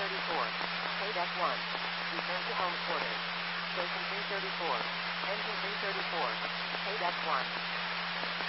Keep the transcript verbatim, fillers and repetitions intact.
thirty-four. K deck one. Return to home quarters. Station three thirty-four. Engine three thirty-four. K deck one.